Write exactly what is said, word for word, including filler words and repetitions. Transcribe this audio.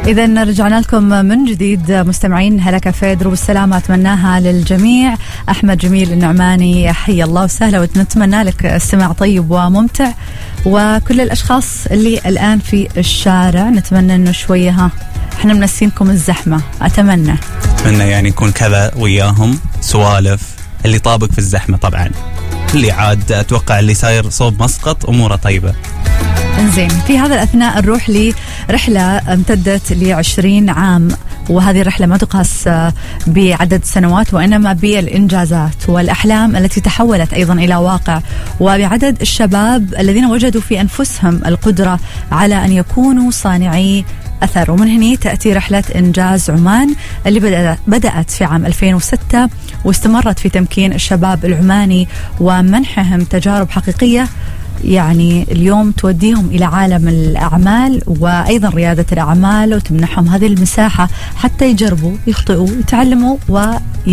إذا رجعنا لكم من جديد مستمعين هلا كافيه دروب السلامة أتمناها للجميع. أحمد جميل النعماني حي الله وسهلا ونتمنى لك استماع طيب وممتع. وكل الأشخاص اللي الآن في الشارع نتمنى إنه شوية ها احنا منسينكم الزحمة. أتمنى أتمنى يعني يكون كذا وياهم سوالف اللي طابق في الزحمة. طبعا اللي عاد أتوقع اللي صاير صوب مسقط أموره طيبة. إنزين في هذا الأثناء نروح لرحلة امتدت لعشرين عام، وهذه الرحلة ما تقاس بعدد سنوات وإنما بالإنجازات والأحلام التي تحولت أيضا إلى واقع، وبعدد الشباب الذين وجدوا في أنفسهم القدرة على أن يكونوا صانعي أثر. ومن هنا تأتي رحلة إنجاز عمان اللي بدأت في عام ألفين وستة واستمرت في تمكين الشباب العماني ومنحهم تجارب حقيقية يعني اليوم توديهم إلى عالم الأعمال وأيضا ريادة الأعمال، وتمنحهم هذه المساحة حتى يجربوا يخطئوا يتعلموا و